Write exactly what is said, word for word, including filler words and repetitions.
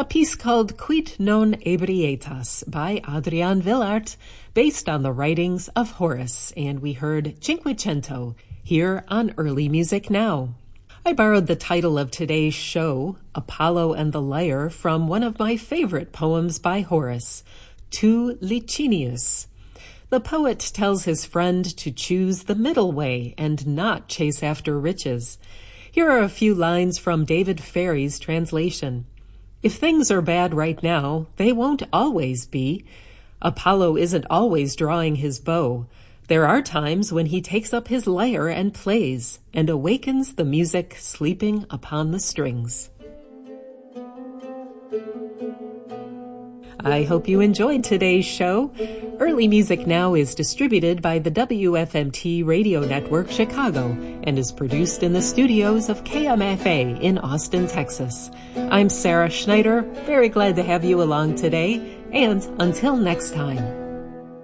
a piece called Quid non ebrietas by Adrian Villart, based on the writings of Horace, and we heard Cinquecento here on Early Music Now. I borrowed the title of today's show, Apollo and the Lyre, from one of my favorite poems by Horace, To Licinius. The poet tells his friend to choose the middle way and not chase after riches. Here are a few lines from David Ferry's translation. If things are bad right now, they won't always be. Apollo isn't always drawing his bow. There are times when he takes up his lyre and plays, and awakens the music sleeping upon the strings. I hope you enjoyed today's show. Early Music Now is distributed by the W F M T Radio Network Chicago and is produced in the studios of K M F A in Austin, Texas. I'm Sarah Schneider, very glad to have you along today, and until next time.